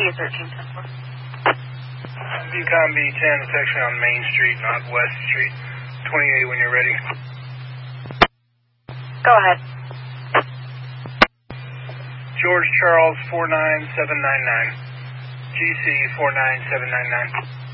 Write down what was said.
1310. Viewcom B10, detection on Main Street, not West Street. 28 when you're ready. Go ahead. George Charles 49799. GC 49799.